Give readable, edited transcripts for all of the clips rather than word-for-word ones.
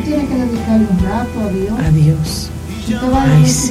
tienes que dedicarle un rato a Dios. A Dios. Tú te vas Ay, a sí.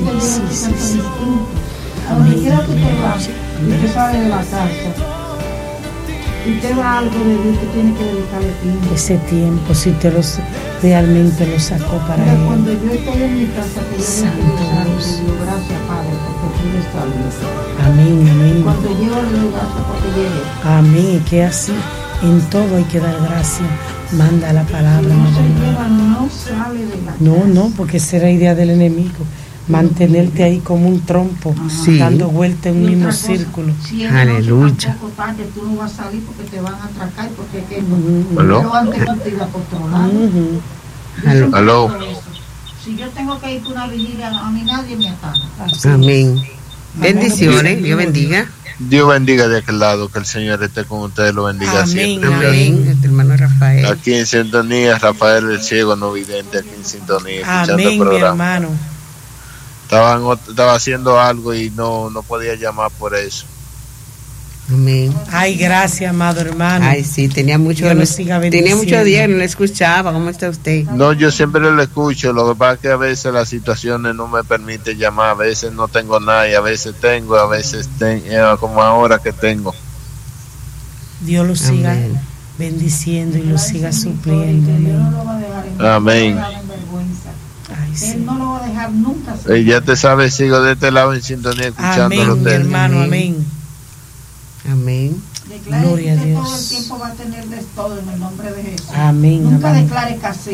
A donde quiera que te vas, y te sales de la casa, y te va algo de Dios, tú tienes que dedicarle tiempo. Ese tiempo, si usted realmente lo sacó para Mira, él. cuando yo estoy en mi casa, que yo Santo Dios. digo, gracias, Padre, porque tú estás bien. Amén, amén. Cuando llego al lugar, porque llegue. Amén, que así, en todo hay que dar gracias. Manda la palabra. Si no se madre. lleva, no sale de la casa. No, porque esa era la idea del enemigo. Mantenerte ahí como un trompo, Sí. dando vuelta en un Y mismo otra cosa, círculo. si es Aleluya. noche, tampoco tarde, tú no vas a salir porque te van a atracar, porque es que ¿Aló? pero antes tú te ibas por otro lado. Ujú. Yo siempre ¿Aló? digo eso. Si yo tengo que ir por una vigilia, a mí nadie me ataca. Así Amén. es. Bendiciones, Dios bendiga. Dios bendiga de aquel lado, que el Señor esté con ustedes, lo bendiga Amén, siempre. Amén. Este hermano Rafael. Aquí en sintonía, Rafael el Ciego No Vidente, aquí en sintonía, escuchando Amén, el mi programa. hermano. Estaba haciendo algo y no podía llamar por eso. Amén. Ay, gracias, amado hermano. Ay, sí, tenía mucho Dios lo siga bendiciendo. muchos días que no le escuchaba. ¿Cómo está usted? No, yo siempre lo escucho, lo que pasa es que a veces las situaciones no me permiten llamar, a veces no tengo nada y a veces tengo, como ahora que tengo. Dios lo siga Amén. bendiciendo y lo siga Dice mi supliendo. historia, que Dios no Amén. lo va a dejar en Amén. no lo va a dejar en vergüenza. Ay, sí. Él no lo va a dejar nunca. Ya te sabes, sigo de este lado en sintonía escuchándolo Amén, mi ustedes. hermano, Amén. amén. Amén. Declare Gloria a que usted Dios. todo el tiempo va a tener de todo en el nombre de Jesús. Amén, Nunca amén. declare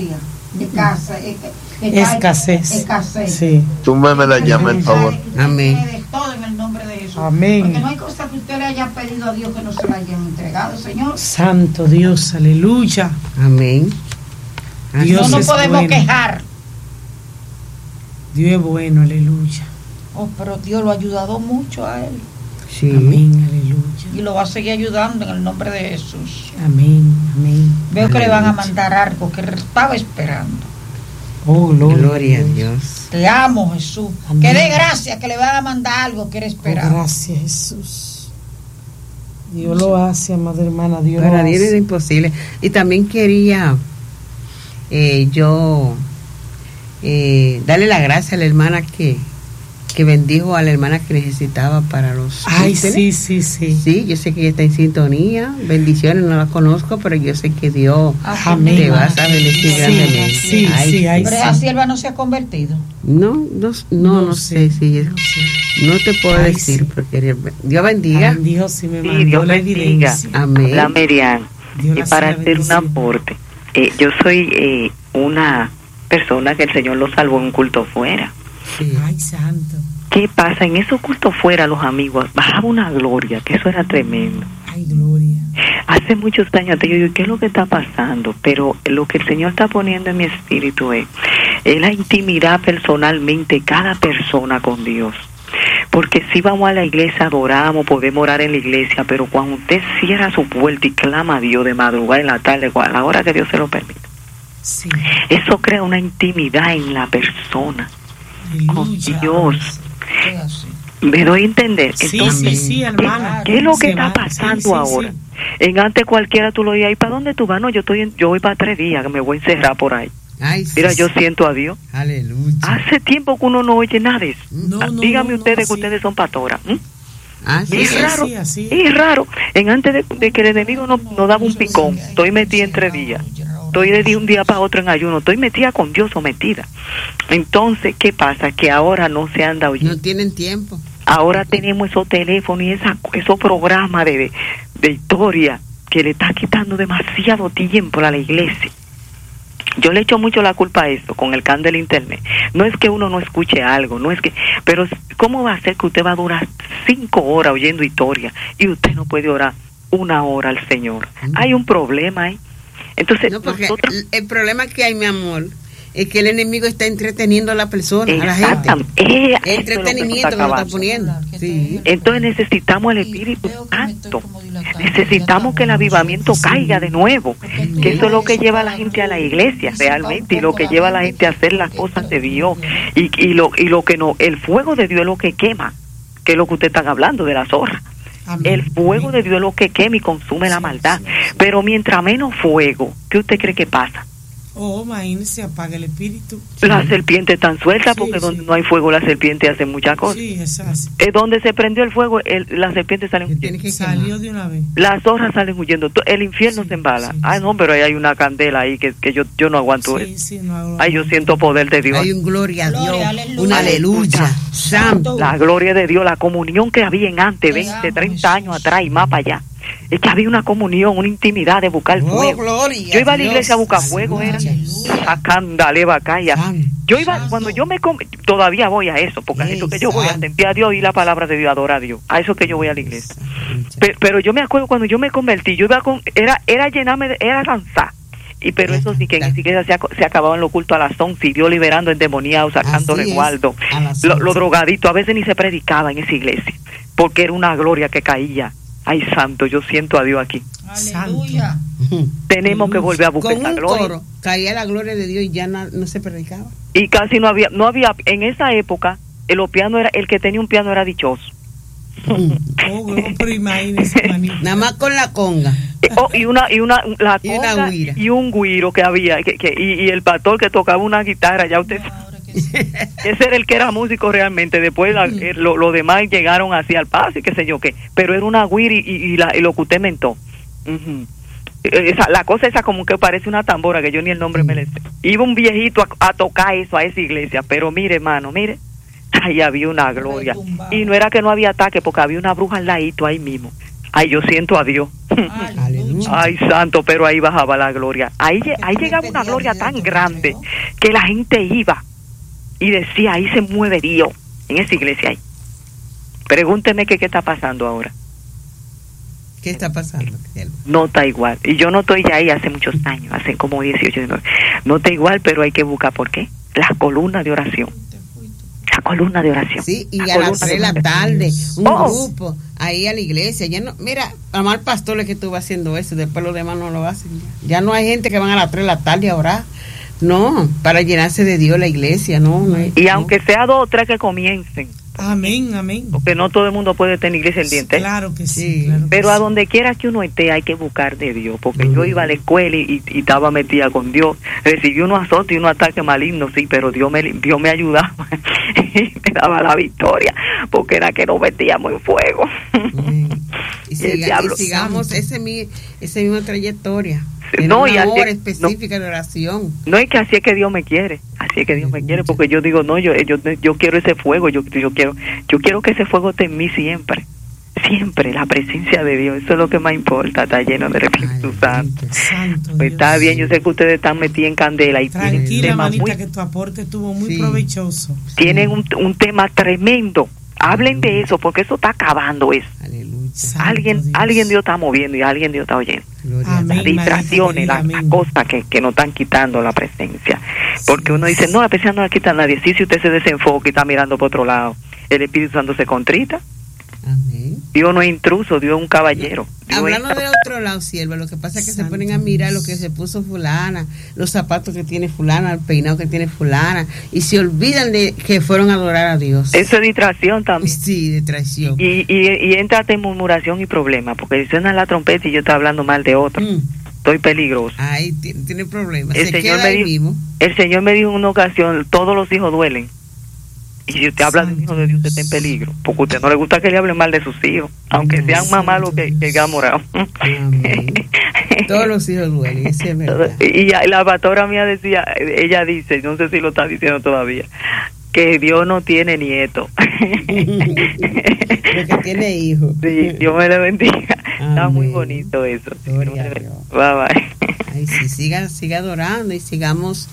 Escasez. Escasez. Sí. Tú me la llamas, por favor. Amén. Tiene de todo en el nombre de Jesús. Amén. Porque no hay cosa que usted le haya pedido a Dios que no se la hayan entregado, Señor. Santo Dios, aleluya. Amén. Dios No nos es podemos bueno. quejar. Dios es bueno, aleluya. Oh, pero Dios lo ha ayudado mucho a él. Sí. Amén, aleluya. Y lo va a seguir ayudando en el nombre de Jesús. Amén, amén. Veo que le van a mandar algo que él estaba esperando. Oh, Gloria a Dios. Te amo, Jesús. Amén. Que dé gracias que le van a mandar algo que él Oh, esperaba. gracias, Jesús. Dios lo hace, amada hermana. Dios Para lo Dios es hace. imposible. Y también quería darle la gracia a la hermana que bendijo a la hermana que necesitaba para los Ay, útiles. sí. Sí, yo sé que ella está en sintonía. Bendiciones, no la conozco, pero yo sé que Dios Amén. te vas a bendecir Sí, grandemente. sí, Ay, sí, ay, Pero sí. esa sierva no se ha convertido. No sé si es. No sé. No te puedo Ay, decir, sí. porque Dios bendiga. Amén, Dios sí me Sí, mandó Dios la bendiga. evidencia. Amén. La Merian. Dios Y la para siga hacer un bendiciendo. aporte, yo soy una persona que el Señor lo salvó en un culto fuera. Sí. Ay, santo. ¿Qué pasa? En esos cultos fuera, los amigos, bajaba una gloria, que eso era tremendo. Ay, gloria. Hace muchos años yo digo, ¿qué es lo que está pasando? Pero lo que el Señor está poniendo en mi espíritu es la intimidad personalmente cada persona con Dios. Porque si vamos a la iglesia, adoramos, podemos orar en la iglesia, pero cuando usted cierra su puerta y clama a Dios de madrugada, en la tarde, a la hora que Dios se lo permita, Sí. eso crea una intimidad en la persona con Aleluya. Dios. Es así. ¿Me doy a entender? Sí, Entonces, sí, hermana. ¿qué es lo que Se está va. pasando Sí, sí, ahora? sí. En antes cualquiera tú lo oías, ¿y para dónde tú vas? No, yo voy para 3 días, que me voy a encerrar por ahí. Ay, sí. Mira, yo siento a Dios. Aleluya. Hace tiempo que uno no oye nada de eso. No, Díganme no, ustedes que así. ustedes son pastoras. Sí. Es raro, sí, así. es raro. En antes de que el enemigo nos daba un picón, estoy metida en 3 días. Estoy de un día para otro en ayuno. Estoy metida con Dios, sometida. Entonces, ¿qué pasa? Que ahora no se anda oyendo. No tienen tiempo. Ahora tenemos esos teléfonos y esos programas de historia que le está quitando demasiado tiempo a la iglesia. Yo le echo mucho la culpa a eso con el can del internet. No es que uno no escuche algo, no es que, pero ¿cómo va a ser que usted va a durar 5 horas oyendo historia y usted no puede orar 1 hora al Señor? Hay un problema ahí. Entonces, No, porque nosotros, el problema que hay, mi amor, es que el enemigo está entreteniendo a la persona, a la gente. exactamente, Entretenimiento que lo está poniendo. Sí. Entonces necesitamos el Espíritu Santo. Necesitamos que el avivamiento caiga de nuevo. Que eso es lo que lleva a la gente a la iglesia realmente, y lo que lleva a la gente a hacer las cosas de Dios. Y lo que no, el fuego de Dios es lo que quema, que es lo que ustedes están hablando de la zorra. Amén. El fuego de Dios es lo que quema y consume la maldad. Pero mientras menos fuego, ¿qué usted cree que pasa? Oh, imagínese, apaga el espíritu. Las serpientes están sueltas, Sí, porque sí. donde no hay fuego, la serpiente hace muchas cosas. Sí, exacto. Donde se prendió el fuego, las serpientes salen Que huyendo. tiene que Salió de una vez. Las zorras salen huyendo. El infierno Sí, se embala. sí, Ay, sí. no, pero ahí hay una candela ahí que yo no aguanto Sí, eso. sí, no hago. Ay, yo siento poder de Dios. Hay un gloria a Dios, Gloria, aleluya. un aleluya, santo. La gloria de Dios, la comunión que había en antes, Te 20, amo, 30 años atrás y más para allá. Es que había una comunión, una intimidad de buscar Oh, fuego. gloria Yo iba a la Dios. iglesia a buscar fuego, era Aleluya. sacándale bacaya. Santo. Yo iba, Santo. cuando yo todavía voy a eso, porque a Ey, eso que yo voy a santo. sentir a Dios y la palabra de Dios, a adorar a Dios. A eso que yo voy a la iglesia. Santo. Pero yo me acuerdo cuando yo me convertí, yo iba era llenarme, era cansar. Y pero eso sí que ni siquiera se acababan los cultos a las 11 y Dios liberando endemoniados, sacando Así es, resguardo. a las Los 11. drogaditos, a veces ni se predicaba en esa iglesia, porque era una gloria que caía. Ay, santo, yo siento a Dios aquí. Aleluya. Tenemos que volver a buscar Con esa un gloria. coro caía la gloria de Dios y ya no se predicaba. Y casi no había, en esa época, el que tenía un piano era dichoso. Oh, pero imagínese, manito. Nada más con la conga. Y una Y una conga güira. y un güiro que había, y el pastor que tocaba una guitarra, ya usted Ahora que sí. ese era el que era músico realmente. Después lo demás llegaron así al paso y qué sé yo qué, pero era una güira y lo que usted mentó. Ujú. La cosa esa como que parece una tambora que yo ni el nombre me le sé. Iba un viejito a tocar eso a esa iglesia, pero mire, hermano, mire, ahí había una gloria. Retumbaba. Y no era que no había ataque, porque había una bruja al ladito ahí mismo. Ay, yo siento a Dios. Aleluya. Ay, santo, pero ahí bajaba la gloria. Ahí llegaba una gloria tan grande que la gente iba y decía, ahí se mueve Dios, en esa iglesia ahí. Pregúnteme qué está pasando ahora. ¿Qué está pasando? No está igual. Y yo no estoy ya ahí hace muchos años, hace como 18 años. No está igual, pero hay que buscar, ¿por qué? La columna de oración. La columna de oración. Sí, y La a las columna 3 de la oración. tarde, un Oh. grupo ahí a la iglesia. Ya no, mira, amar pastores que estuvo haciendo eso, después los demás no lo hacen. Ya no hay gente que van a las 3 de la tarde a orar. No, para llenarse de Dios la iglesia, no. Y aunque sea 2 o 3 que comiencen, Amén, amén. porque no todo el mundo puede tener iglesia el día entero. Claro que sí. Sí. Claro que Pero a sí. donde quiera que uno esté hay que buscar de Dios, porque yo iba a la escuela y estaba metida con Dios. Recibí unos azotes y unos ataques malignos, sí, pero Dios me ayudaba y me daba la victoria, porque era que nos metíamos en fuego. Y, el diablo sigamos esa misma trayectoria. No, Una y así- hora específica de oración. No es que así es que Dios me quiere, así es que Dios me quiere, porque yo digo, no, yo quiero ese fuego, yo quiero que ese fuego esté en mí siempre, la presencia de Dios, eso es lo que más importa, está lleno del Espíritu Santo. Santo Pues está Dios. bien, yo sé que ustedes están metidos en candela y tienen un Tranquila, tema manita, muy, que tu aporte estuvo muy Sí. provechoso. tienen un tema tremendo. Hablen de eso, porque eso está acabando eso. Aleluya. Santo Alguien Dios está moviendo y alguien Dios está oyendo. Gloria a Amén. Las distracciones, Manita las querida, amén. cosas que nos están quitando la presencia. Porque Sí. uno dice, no, la presencia no la quita nadie. Sí, si usted se desenfoca y está mirando por otro lado, el Espíritu Santo se contrita. Amén. Dios no es intruso, Dios es un caballero. Dios Hablando es- de otro lado, sierva, lo que pasa es que se Santo ponen a mirar lo Dios. que se puso fulana, los zapatos que tiene fulana, el peinado que tiene fulana, y se olvidan de que fueron a adorar a Dios. Eso es distracción también. Sí, de traición. Y entra en murmuración y problema, porque si suena la trompeta y yo estoy hablando mal de otro, Mm. estoy peligroso. Ahí tiene problemas. El Se Señor queda me ahí dijo- mismo. El Señor me dijo en una ocasión, todos los hijos duelen. Y si usted habla de un hijo de Dios, usted está en peligro, porque a usted no le gusta que le hablen mal de sus hijos, aunque sean más malos que Gamora. Amén. Todos los hijos duelen, eso es verdad. Y la pastora mía decía, ella dice, no sé si lo está diciendo todavía, que Dios no tiene nieto. Lo que tiene hijos. Sí, Dios me le bendiga. Está muy Amén. bonito eso. Gloria a Dios. Bye bye. Ay, sí, siga adorando y sigamos.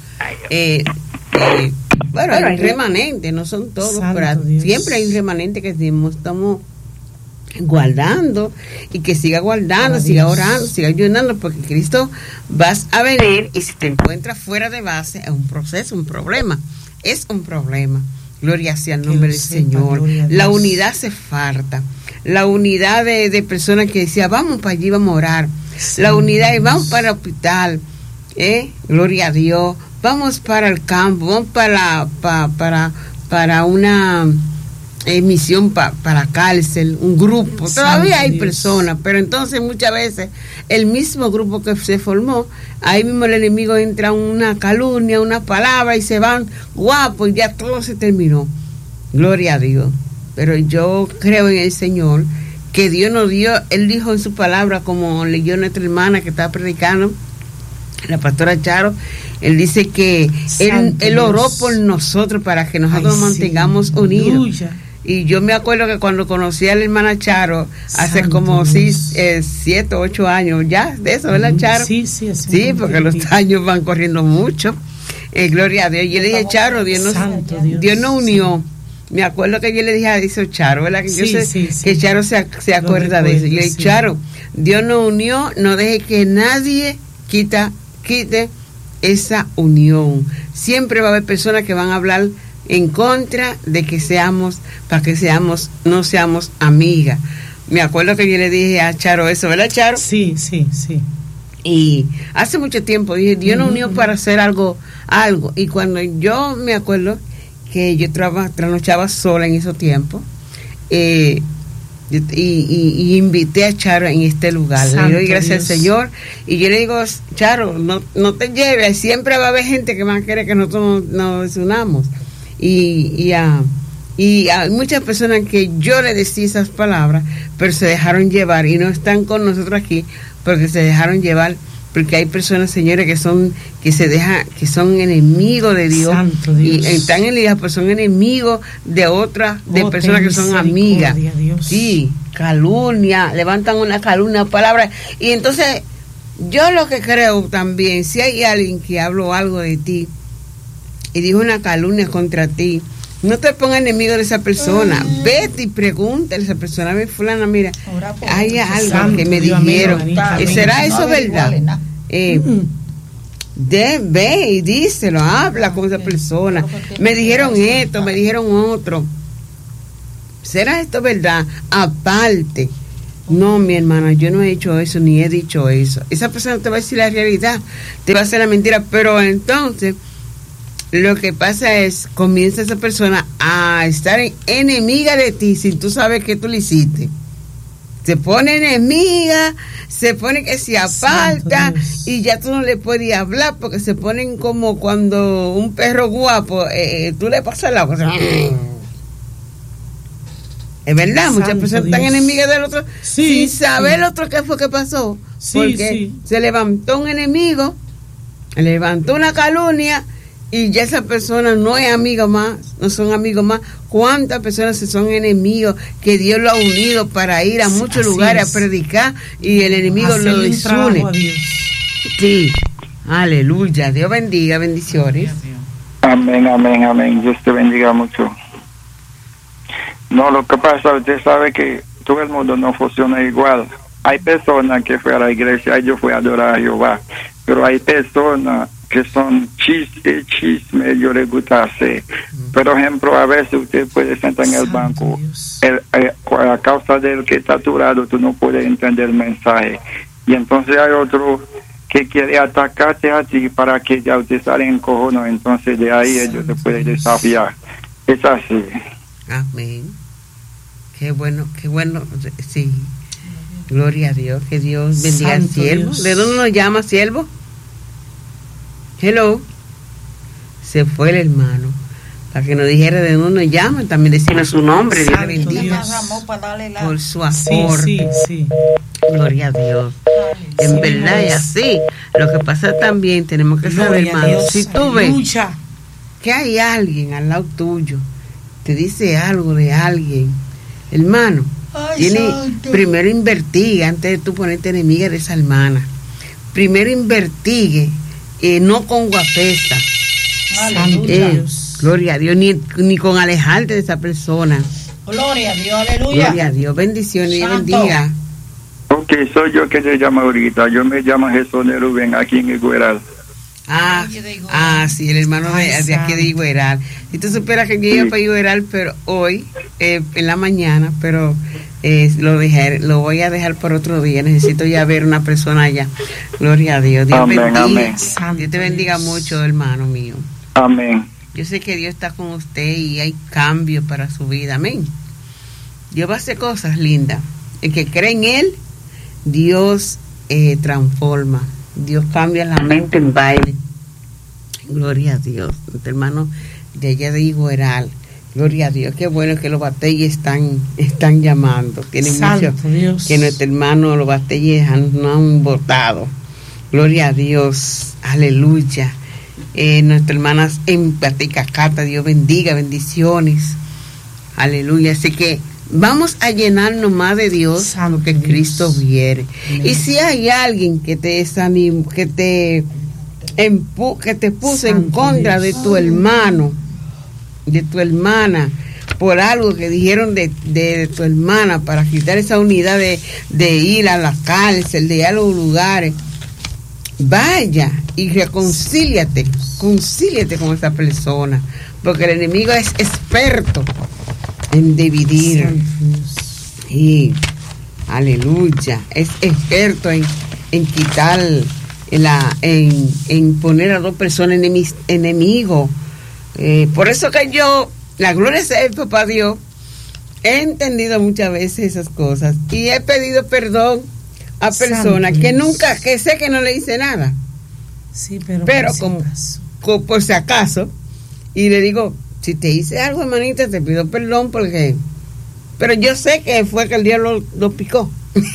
Bueno, Bueno, hay hay- remanentes, no son todos, Santo pero Dios. siempre hay un remanente que estamos guardando y que siga guardando, Para siga Dios. orando, siga ayudando, porque Cristo vas a venir y si te encuentras fuera de base es un proceso, un problema, es un problema. Gloria sea el Que nombre lo del sepa, Señor. gloria a La Dios. unidad se falta, la unidad de personas que decían vamos para allí, vamos a orar, la Santo unidad y Dios. vamos para el hospital, gloria a Dios, vamos para el campo, vamos para una misión para la cárcel, un grupo, todavía hay personas, pero entonces muchas veces el mismo grupo que se formó, ahí mismo el enemigo entra una calumnia, una palabra y se van guapos y ya todo se terminó. Gloria a Dios. Pero yo creo en el Señor, que Dios nos dio, Él dijo en su palabra, como leyó nuestra hermana que estaba predicando, la pastora Charo, Él dice que él oró por nosotros para que nosotros nos mantengamos unidos. Aleluya. Y yo me acuerdo que cuando conocí a la hermana Charo, hace como 7 o 8 años, ya de eso, ¿verdad, Charo? Sí, porque los años van corriendo mucho. Gloria a Dios. Yo le dije, Charo, Dios nos unió. Me acuerdo que yo le dije a eso, Charo, ¿verdad? Que yo sé que Charo se acuerda de eso. Yo le dije, Charo, Dios nos unió, no deje que nadie quite esa unión. Siempre va a haber personas que van a hablar en contra de que no seamos amigas. Me acuerdo que yo le dije a Charo eso, ¿verdad, Charo? Sí. Y hace mucho tiempo dije, Dios nos unió para hacer algo. Y cuando yo me acuerdo que yo trasnochaba sola en esos tiempos, y invité a Charo en este lugar. Le doy gracias al Señor. Y yo le digo, Charo, no te lleves, siempre va a haber gente que va a querer que nosotros nos unamos. Y hay muchas personas que yo le decía esas palabras, pero se dejaron llevar y no están con nosotros aquí porque se dejaron llevar, porque hay personas, señores, que son enemigos de Dios. Y están en la pues son enemigos de personas que son amigas. Sí, calumnia, levantan una calumnia, palabras. Y entonces yo lo que creo también, si hay alguien que habló algo de ti y dijo una calumnia contra ti, no te pongas enemigo de esa persona. Vete y pregúntale a esa persona, fulana, mira, hay algo que me dijeron. ¿Será eso verdad? Ve y díselo, habla con esa persona. Me dijeron esto, me dijeron otro. ¿Será esto verdad? Aparte. No, mi hermana, yo no he hecho eso, ni he dicho eso. Esa persona te va a decir la realidad, te va a hacer la mentira, pero entonces lo que pasa es, comienza esa persona a estar enemiga de ti sin tú sabes que tú le hiciste. Se pone enemiga, se pone que se aparta y ya tú no le puedes hablar porque se ponen como cuando un perro guapo, tú le pasas la cosa. Es verdad, muchas personas están enemigas del otro sin saber el otro qué fue que pasó. Porque se levantó un enemigo, levantó una calumnia y ya esa persona no es amiga más, no son amigos más. ¿Cuántas personas son enemigos que Dios lo ha unido para ir a muchos lugares a predicar y el enemigo lo desune? Sí, aleluya, Dios bendiga, bendiciones. Amén. Dios te bendiga mucho. No, lo que pasa, usted sabe que todo el mundo no funciona igual. Hay personas que fue a la iglesia, yo fui a adorar a Jehová, pero hay personas que son chisme, yo le gusta hacer. Por ejemplo, a veces usted puede sentar en el banco, a causa del que está a tu lado, tú no puedes entender el mensaje. Y entonces hay otro que quiere atacarte a ti para que ya usted salga en cojono, entonces de ahí ellos se pueden desafiar. Es así. Amén. Qué bueno, sí. Gloria a Dios, que Dios bendiga al siervo. ¿De dónde nos llama, siervo? Hello. Se fue el hermano. Para que nos dijera de dónde nos llama, también decirnos su nombre. Dios le bendiga por su aporte. Sí. Gloria a Dios. En verdad es así. Lo que pasa también, tenemos que saber, hermano, si tú ves que hay alguien al lado tuyo, te dice algo de alguien, hermano, primero investigue antes de tú ponerte enemiga de esa hermana. Primero investigue, no con guapesa. Gloria a Dios, ni con alejarte de esa persona. Gloria a Dios, aleluya. Gloria a Dios, bendiciones, Dios bendiga. Ok, soy yo que le llamo ahorita. Yo me llamo Jesús de Rubén, aquí en Igueral. Sí, el hermano de aquí de Igueral. Si tú supieras que yo iba para Igueral, pero hoy, en la mañana, pero lo voy a dejar por otro día. Necesito ya ver una persona allá. Gloria a Dios. Dios bendiga. Dios te bendiga mucho, hermano mío. Amén. Yo sé que Dios está con usted y hay cambio para su vida. Amén. Dios va a hacer cosas lindas. El que cree en Él, Dios transforma. Dios cambia la mente en baile. Gloria a Dios. Nuestro hermano de allá de Igueral. Gloria a Dios. Qué bueno que los Batelles están llamando. Tienen Santo mucho Dios. que nuestro hermano los Batelles no han votado. Gloria a Dios. Aleluya. Nuestras hermanas en Baticacata, Dios bendiga, bendiciones. Aleluya. Así que vamos a llenarnos más de Dios, Santo porque Dios. Cristo viene. Amén. Y si hay alguien que te desanimó, que te puso en Santo contra Dios. de tu hermano, de tu hermana, por algo que dijeron de tu hermana, para quitar esa unidad de ir a la cárcel, de ir a los lugares, vaya y concíliate con esa persona, porque el enemigo es experto en dividir. Santo Dios. Y aleluya, es experto en quitar, en poner a dos personas enemigos. Por eso que yo, la gloria sea el papá Dios, he entendido muchas veces esas cosas y he pedido perdón a personas Santo que Dios. nunca, que sé que no le hice nada, Sí, pero por si como acaso. por si acaso, y le digo, si te hice algo, hermanita, te pido perdón, porque pero yo sé que fue que el diablo lo picó.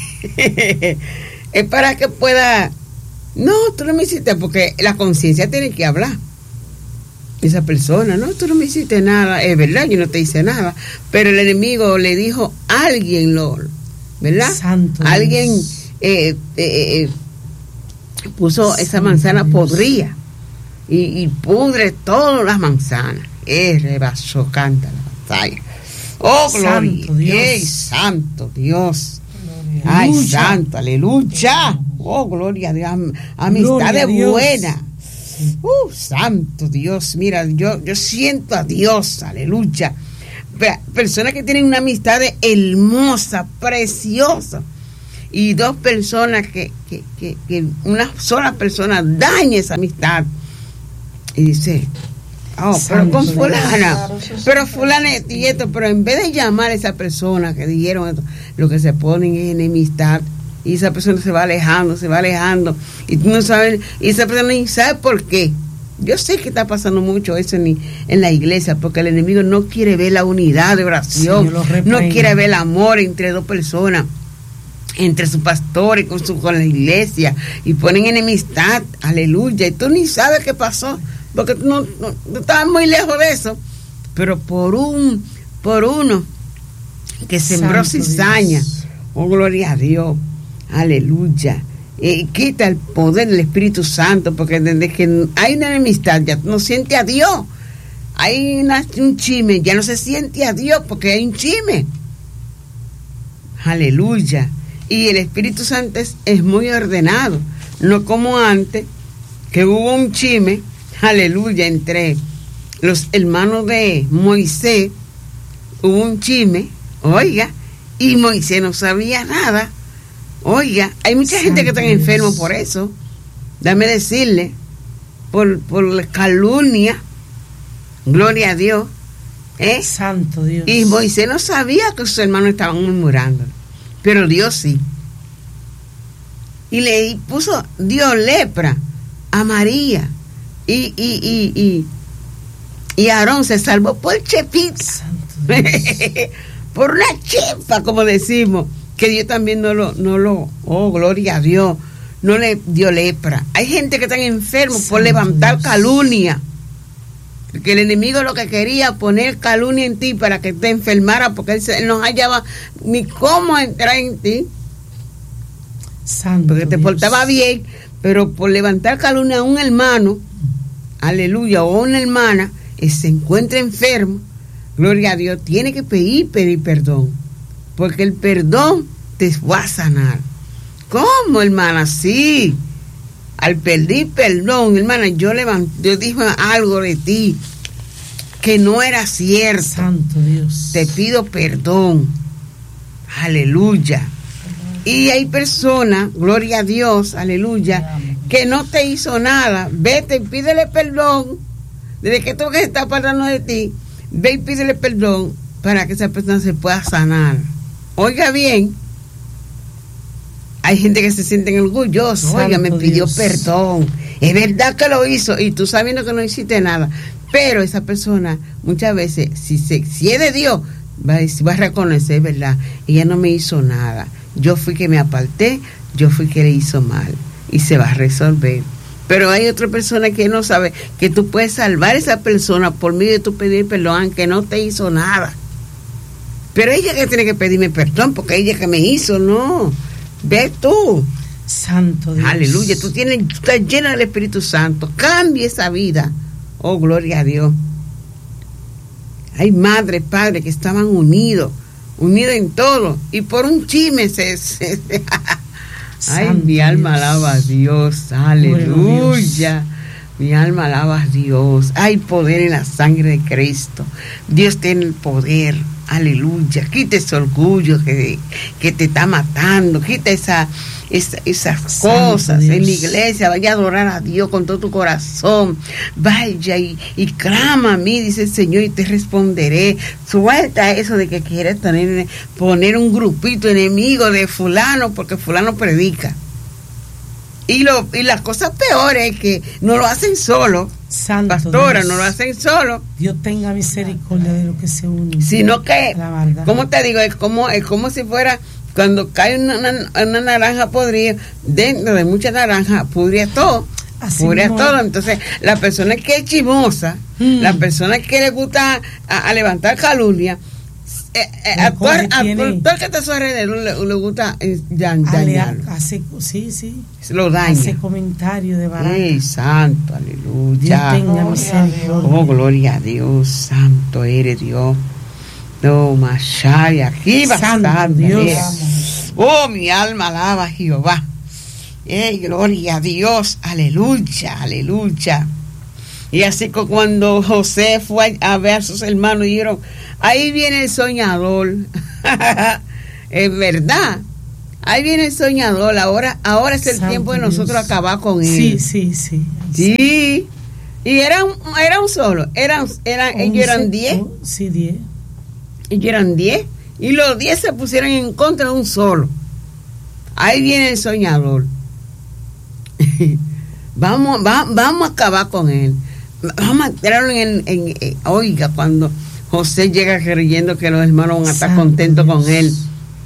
Es para que pueda, no, tú no me hiciste, porque la conciencia tiene que hablar. Esa persona, no, tú no me hiciste nada, es verdad, yo no te hice nada, pero el enemigo le dijo, alguien ¿verdad? Santo Alguien Dios. puso esa Santo manzana Dios. podrida y pudre todas las manzanas. Rebasó, canta la batalla. Oh, gloria. Santo Dios. ¡Ey, santo Dios! Gloria. ¡Ay, Aleluya. santo! ¡Aleluya! ¡Oh, gloria a Dios! Amistad Gloria de a Dios. buena. Santo Dios, mira, yo siento a Dios, aleluya. Personas que tienen una amistad hermosa, preciosa, y dos personas que una sola persona daña esa amistad y dice, oh, pero con Santo fulana, pero fulana y esto, pero en vez de llamar a esa persona que dijeron esto, lo que se ponen es enemistad. Y esa persona se va alejando, y tú no sabes, y esa persona ni sabe por qué. Yo sé que está pasando mucho eso en la iglesia, porque el enemigo no quiere ver la unidad de oración, Sí, yo lo reprendo. no quiere ver el amor entre dos personas, entre su pastor y con la iglesia, y ponen enemistad, aleluya, y tú ni sabes qué pasó, porque tú no estabas muy lejos de eso, pero por uno que sembró Santo cizaña, Dios. oh, gloria a Dios, aleluya. Quita el poder del Espíritu Santo, porque desde que hay una enemistad ya no siente a Dios. Hay un chisme, ya no se siente a Dios porque hay un chisme. Aleluya. Y el Espíritu Santo es muy ordenado, no como antes, que hubo un chisme, aleluya, entre los hermanos de Moisés. Hubo un chisme, oiga, y Moisés no sabía nada. Oiga, hay mucha gente que está enferma por eso. Dame decirle, por calumnia. Gloria a Dios. Santo Dios. Y Moisés no sabía que sus hermanos estaban murmurando, pero Dios sí. Y le puso Dios lepra a María. Y Aarón se salvó por chepita. Santo Dios. Por una chepa, como decimos. Que Dios también no lo, oh, gloria a Dios, no le dio lepra. Hay gente que está enfermo por Santo levantar Dios. calumnia. Que el enemigo lo que quería poner calumnia en ti para que te enfermara, porque él no hallaba ni cómo entrar en ti, Santo porque te Dios. portaba bien, pero por levantar calumnia a un hermano, aleluya, o a una hermana, se encuentra enfermo, gloria a Dios, tiene que pedir perdón. Porque el perdón te va a sanar. ¿Cómo, hermana? Sí. Al pedir perdón, hermana, yo dije algo de ti que no era cierto. Santo Dios. Te pido perdón. Aleluya. Y hay personas, gloria a Dios, aleluya, que no te hizo nada. Vete y pídele perdón. desde que tú que estás apartando de ti, ve y pídele perdón para que esa persona se pueda sanar. Oiga bien, hay gente que se sienten orgullosos. Oiga, me pidió perdón, es verdad que lo hizo y tú sabiendo que no hiciste nada, pero esa persona muchas veces, si es de Dios, va a reconocer, verdad, ella no me hizo nada, yo fui que me aparté, yo fui que le hizo mal, y se va a resolver. Pero hay otra persona que no sabe que tú puedes salvar a esa persona por medio de tu pedir perdón, aunque no te hizo nada. Pero ella que tiene que pedirme perdón, porque ella que me hizo, no. Ve tú. Santo Dios. Aleluya, tú estás llena del Espíritu Santo. Cambia esa vida. Oh, gloria a Dios. Hay madres, padres que estaban unidos en todo. Y por un chisme ay, mi alma alaba a Dios. Aleluya. Mi alma alaba a Dios. Hay poder en la sangre de Cristo. Dios tiene el poder. Aleluya. Quita ese orgullo que te está matando. Quita esas cosas en la iglesia. Vaya a adorar a Dios con todo tu corazón. Vaya y clama a mí, dice el Señor, y te responderé. Suelta eso de que quieres poner un grupito enemigo de fulano porque fulano predica. Y las cosas peores es que no lo hacen solo. Santo pastora, Dios. No lo hacen solo. Dios tenga misericordia de lo que se une. Sino que, ¿cómo te digo? Es como si fuera cuando cae una naranja podrida, dentro de muchas naranjas, pudría todo. Pudría todo. Entonces, la persona que es chismosa, la persona que le gusta a levantar calumnia, a todo el que está a su alrededor le gusta dañarlo. Sí. Lo daña. Hace comentario de barato. ¡Ey, santo! Aleluya. Dios tenga misericordia. Oh, gloria a Dios. Santo eres Dios. No, Mashaya. Aquí va Santo Dios. Oh, mi alma alaba a Jehová. ¡Ey, gloria a Dios! Aleluya, aleluya. Y así que cuando José fue a ver a sus hermanos, dijeron: ahí viene el soñador. Es verdad. Ahí viene el soñador. Ahora es el tiempo de nosotros acabar con él. Sí. Sí. Y era un solo. Ellos eran 10. Sí, 10. Ellos eran 10. Y los 10 se pusieron en contra de un solo. Ahí viene el soñador. Vamos a acabar con él. Vamos a tirarlo oiga, cuando José llega creyendo que los hermanos van a estar contentos con él.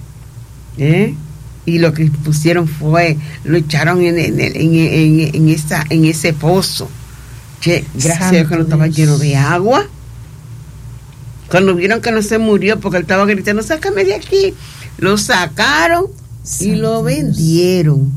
Y lo que pusieron fue, lo echaron en ese pozo. Che, gracias a Dios que no estaba lleno de agua. Cuando vieron que no se murió porque él estaba gritando: sácame de aquí, lo sacaron y lo vendieron.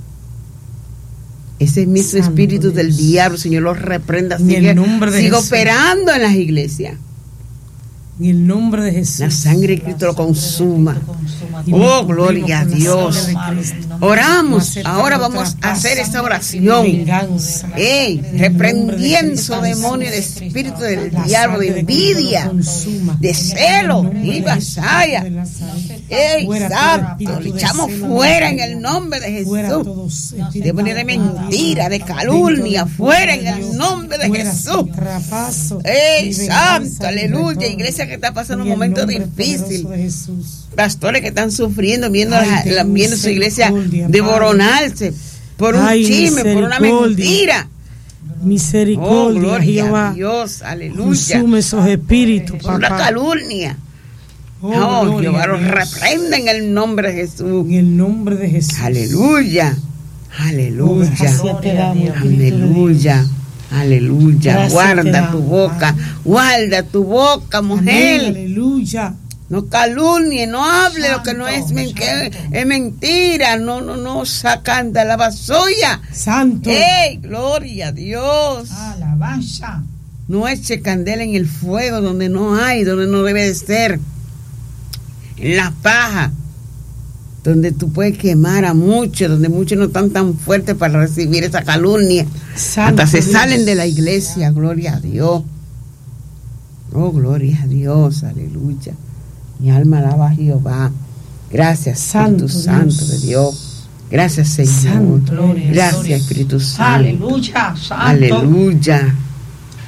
Ese mismo espíritu del diablo, Señor, lo reprenda. Sigue operando en las iglesias. En el nombre de Jesús. La sangre de Cristo lo consuma. Oh, gloria a Dios. Oramos. Ahora vamos a hacer esa oración. Reprendiendo esos demonios de espíritu del diablo, de envidia, de celo y vasalla. Santo, le echamos fuera en el nombre de Jesús. Demonio de mentira, de calumnia, fuera en el nombre de Jesús. Santo, aleluya. Iglesia que está pasando un momento difícil, pastores que están sufriendo viendo su iglesia devoronarse por un chisme, por una mentira. Misericordia, gloria Jehová. a Dios, aleluya. Consume esos espíritus, por una calumnia. Jehová los reprende en el nombre de Jesús. En el nombre de Jesús. Aleluya. Aleluya. Aleluya. Aleluya. Guarda tu boca, mujer. Amén, aleluya. No calumnie, no hable lo que no es mentira. No sacan de la vasolla. Santo. Gloria a Dios. Alabanza. No eche candela en el fuego donde no hay, donde no debe de ser. En la paja, donde tú puedes quemar a muchos, donde muchos no están tan fuertes para recibir esa calumnia. Santo hasta se Dios. salen de la iglesia. Gloria a Dios. Oh, gloria a Dios, aleluya. Mi alma alaba a Jehová. Gracias, Espíritu Santo de Dios. Gracias, Señor. Santo, gracias, Espíritu Santo. Aleluya, Santo. Aleluya.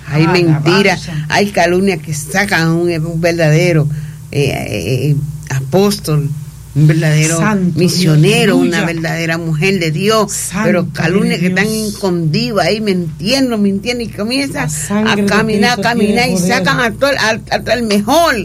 hay mentiras, hay calumnias que sacan a un verdadero apóstol, un verdadero Santo misionero, Dios, una verdadera mujer de Dios, Santo pero calumnias que Dios. están escondidas ahí mintiendo y comienzan La sangre a de caminar Cristo tiene y poder. sacan hasta el mejor.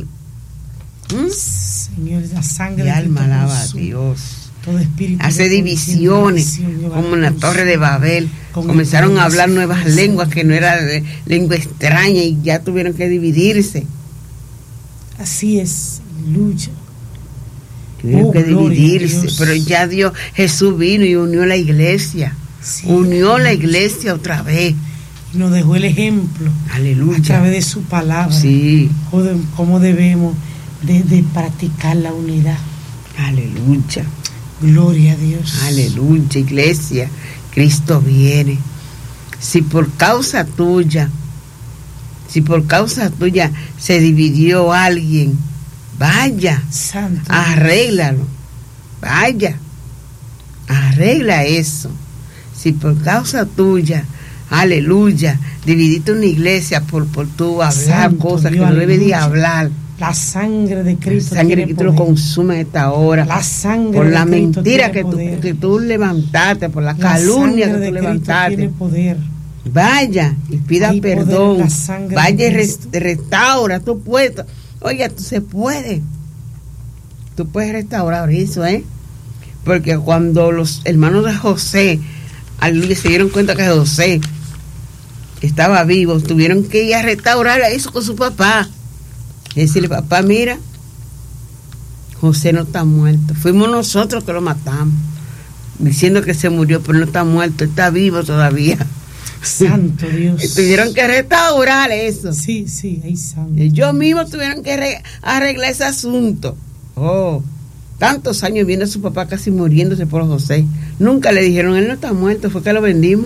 Señor, la sangre Mi de alma Cristo alaba a consume Dios. todo espíritu Hace de divisiones condenación, como lleva en la consumo. torre de Babel. Con Comenzaron el a hablar poder de nuevas Dios. lenguas que no era lengua extraña y ya tuvieron que dividirse. Así es, aleluya. Tuvieron que gloria a dividirse, Dios. pero ya Dios, Jesús vino y unió la iglesia. Sí, Unió la iglesia otra vez. y nos dejó el ejemplo a Aleluya. través de su palabra. Sí, Cómo debemos de practicar la unidad. aleluya. Gloria a Dios. Aleluya, iglesia. Cristo viene. Si por causa tuya se dividió alguien, vaya, Santo. arréglalo. Vaya, arregla eso. Si por causa tuya, aleluya, dividiste una iglesia por tú hablar Santo cosas Dios, que no debes de aleluya. hablar. La sangre de La Cristo sangre tiene que tú lo poder. consumes en esta hora. La sangre Por de la Cristo mentira tiene poder. que tú levantaste, por la La calumnia sangre que de tú Cristo levantaste. tiene poder. Vaya y pida Hay poder en perdón. la sangre Vaya de y Cristo. restaura. Tú puedes. Oiga, tú se puede. Tú puedes restaurar eso, ¿eh? Porque cuando los hermanos de José, aleluya, se dieron cuenta que José estaba vivo, tuvieron que ir a restaurar eso con su papá. Y decirle, papá, mira, José no está muerto. Fuimos nosotros que lo matamos, diciendo que se murió, pero no está muerto, está vivo todavía. Santo Dios. Y tuvieron que restaurar eso. Sí, hay santo. Ellos mismos tuvieron que arreglar ese asunto. Oh, tantos años viendo a su papá casi muriéndose por José. Nunca le dijeron, él no está muerto, fue que lo vendimos.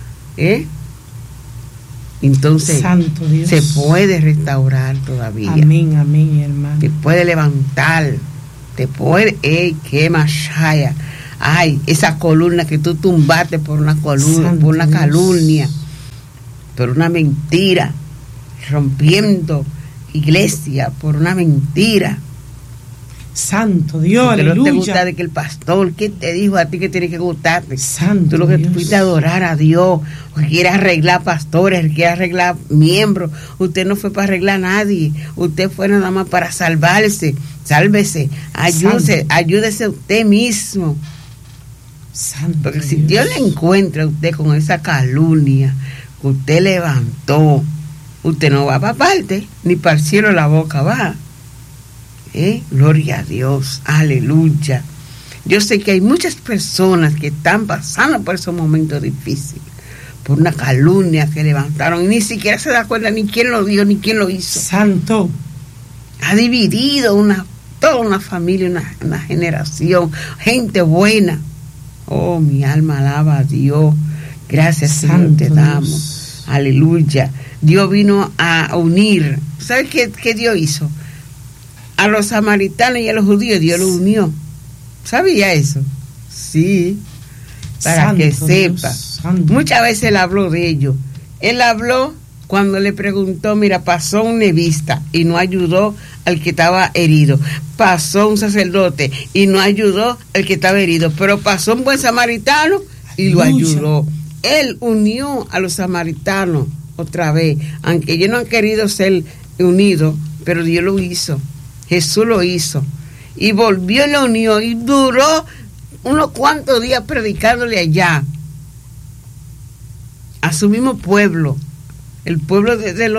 Entonces, Santo Dios. se puede restaurar todavía. Amén, hermano. Te puede levantar. Te puede, qué machaya. Ay, esa columna que tú tumbaste por una columna, Santo por una Dios. calumnia, por una mentira, rompiendo iglesia por una mentira. Santo Dios, Porque no te gusta aleluya. de que el pastor, ¿qué te dijo a ti que tiene que gustarte? Santo Tú lo que Dios. fuiste a adorar a Dios, o quieres arreglar pastores, quieres arreglar miembros. Usted no fue para arreglar a nadie, usted fue nada más para salvarse. Sálvese, ayúdese a usted mismo. Santo Porque si Dios le encuentra a usted con esa calumnia que usted levantó, usted no va para parte, ni para el cielo la boca va. Gloria a Dios, aleluya. Yo sé que hay muchas personas que están pasando por esos momentos difíciles, por una calumnia que levantaron y ni siquiera se da cuenta ni quién lo dio ni quién lo hizo. Santo. Ha dividido toda una familia, una generación, gente buena. Oh, mi alma alaba a Dios. Gracias, Señor, Santo te Dios. damos. Aleluya. Dios vino a unir. ¿Sabes qué Dios hizo? A los samaritanos y a los judíos, Dios los unió. ¿Sabía eso? Sí. Para Santo que Dios, sepa. santo. Muchas veces él habló de ello. Él habló cuando le preguntó, mira, pasó un levita y no ayudó al que estaba herido. Pasó un sacerdote y no ayudó al que estaba herido. Pero pasó un buen samaritano y lo Aleluya. ayudó. Él unió a los samaritanos otra vez. Aunque ellos no han querido ser unidos, pero Dios lo hizo. Jesús lo hizo. Y volvió y lo unió. Y duró unos cuantos días predicándole allá. A su mismo pueblo. El pueblo de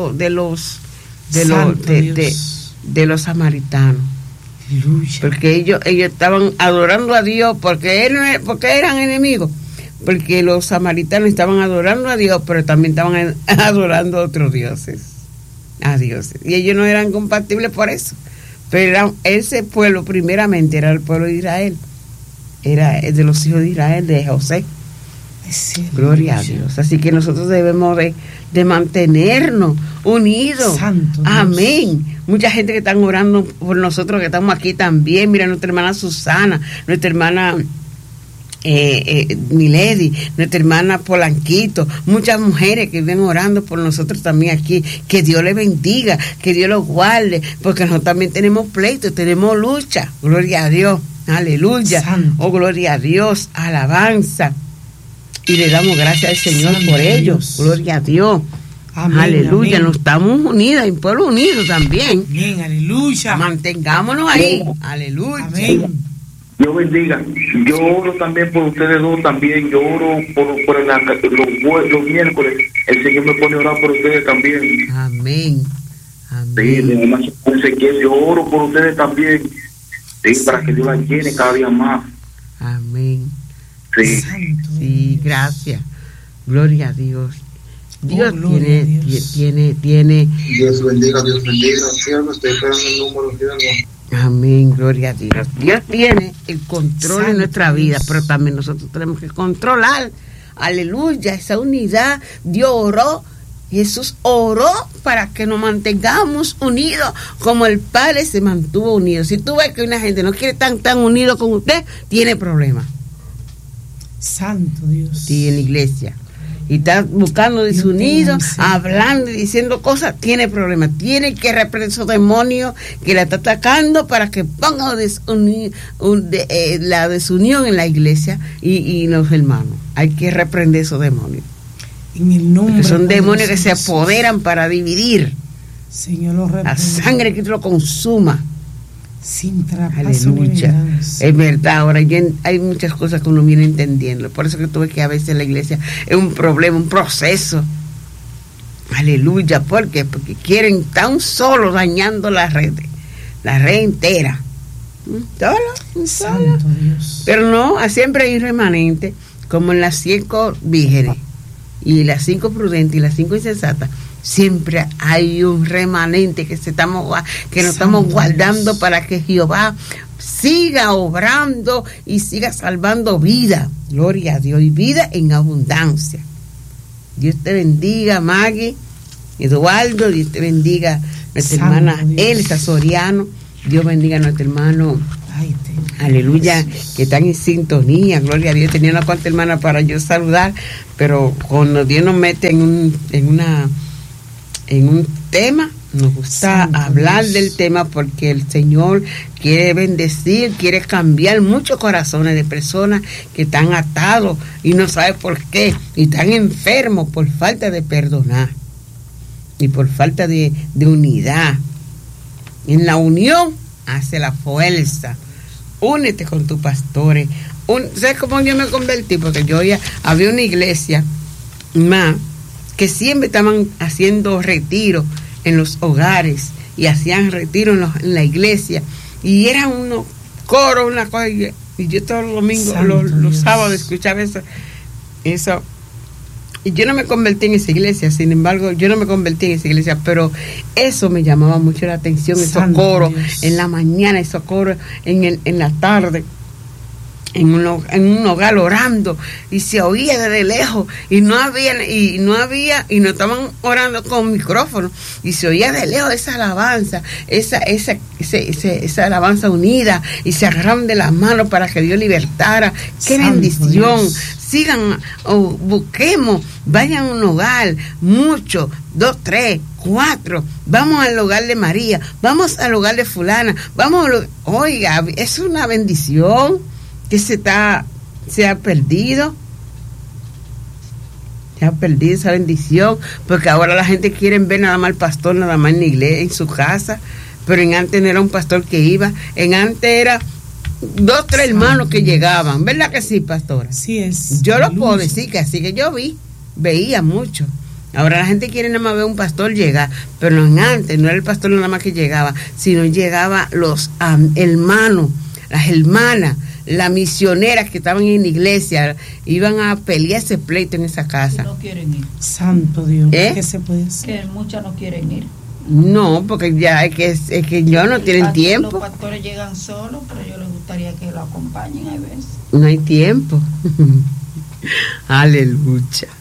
los samaritanos. Aleluya. Porque ellos estaban adorando a Dios porque eran enemigos. Porque los samaritanos estaban adorando a Dios, pero también estaban adorando a otros dioses. A dioses. Y ellos no eran compatibles por eso. Pero ese pueblo primeramente era el pueblo de Israel. Era de los hijos de Israel, de José. Gloria a Dios. Así que nosotros debemos de mantenernos unidos. Santo Dios. Amén. Mucha gente que están orando por nosotros, que estamos aquí también. Mira, nuestra hermana Susana, nuestra hermana Milady, nuestra hermana Polanquito, muchas mujeres que vienen orando por nosotros también aquí. Que Dios les bendiga, que Dios los guarde, porque nosotros también tenemos pleito, tenemos lucha. Gloria a Dios, aleluya. Santo. Oh, gloria a Dios, alabanza. Y le damos gracias al Señor Santo por ello. Dios. Gloria a Dios. Amén, Aleluya, amén. nos estamos unidos, en pueblo unido también. Bien, aleluya. Mantengámonos ahí. Aleluya. Amén. Dios bendiga. Yo oro también por ustedes dos también. Yo oro por los miércoles. El Señor me pone a orar por ustedes también. Amén. Sí, Amén. además, yo oro por ustedes también. Sí, para que Dios la llene cada día más. Amén. Sí. Santo Sí, Dios. gracias. Gloria a Dios. Dios gloria a Dios. tiene. Dios bendiga, siervo, estoy esperando el número, siervo. Amén, gloria a Dios. Dios tiene el control Santo en nuestra vida, Dios. pero también nosotros tenemos que controlar. Aleluya, esa unidad. Dios oró, Jesús oró para que nos mantengamos unidos como el Padre se mantuvo unido. Si tú ves que una gente no quiere tan unido con usted, tiene problemas. Santo Dios. Sí, en la iglesia. Y está buscando desunido, Dios tenga hablando y diciendo cosas, tiene problemas. Tiene que reprender esos demonios que la está atacando para que ponga la desunión en la iglesia y los hermanos. Hay que reprender esos demonios. En el nombre Que son demonios poderoso que se de Jesús. apoderan para dividir. Señor, lo La reprende. sangre que lo consuma. Sin trapazo ni Aleluya. venganza. Es verdad, ahora hay muchas cosas que uno viene entendiendo. Por eso que tú ves que a veces la iglesia es un problema, un proceso. Aleluya. ¿Por qué? Porque quieren tan solo dañando la red entera. Solo. Santo Dios. Pero no, siempre hay un remanente, como en las 5 vírgenes, y las 5 prudentes y las 5 insensatas. Siempre hay un remanente que nos estamos guardando para que Jehová siga obrando y siga salvando vida. Gloria a Dios, y vida en abundancia. Dios te bendiga, Maggie, Eduardo. Dios te bendiga, nuestra Santo hermana Dios. Elsa Soriano. Dios bendiga a nuestro hermano. Ay, Aleluya, que están en sintonía. Gloria a Dios. Tenía una cuanta hermana para yo saludar, pero cuando Dios nos mete en un tema, nos gusta Santo hablar Dios. del tema, porque el Señor quiere bendecir, quiere cambiar muchos corazones de personas que están atados y no saben por qué, y están enfermos por falta de perdonar y por falta de unidad. En la unión hace la fuerza. Únete con tus pastores. ¿Sabes cómo yo me convertí? Porque yo ya había una iglesia más que siempre estaban haciendo retiros en los hogares y hacían retiros en la iglesia, y eran unos coros, una cosa, y yo todos los domingos, Santo los Dios. sábados escuchaba eso. Y yo no me convertí en esa iglesia, sin embargo, yo no me convertí en esa iglesia, pero eso me llamaba mucho la atención, esos Santo coros Dios. en la mañana, esos coros en la tarde, en un hogar orando, y se oía desde lejos, y no estaban orando con micrófono, y se oía de lejos esa alabanza, esa alabanza unida, y se agarraron de las manos para que Dios libertara. ¡Qué Santo bendición! Dios. Sigan, busquemos, vayan a un hogar, mucho, 2, 3, 4, vamos al hogar de María, vamos al hogar de fulana, oiga, es una bendición que se ha perdido. Se ha perdido esa bendición, porque ahora la gente quiere ver nada más al pastor, nada más en la iglesia, en su casa, pero en antes no era un pastor que iba, en antes era 2, 3 hermanos que llegaban, ¿verdad que sí, pastora? Así es. Yo lo Aleluya. puedo decir, que así que yo veía mucho. Ahora la gente quiere nada más ver un pastor llegar, pero en antes no era el pastor nada más que llegaba, sino llegaba los hermanos, las hermanas, las misioneras que estaban en la iglesia, iban a pelear ese pleito en esa casa. No quieren ir. Santo Dios. ¿Eh? ¿Qué se puede hacer? Que muchas no quieren ir. No, porque ya es que yo no tienen Los tiempo. pastores llegan solos, pero yo les gustaría que lo acompañen a veces. No hay tiempo. Aleluya.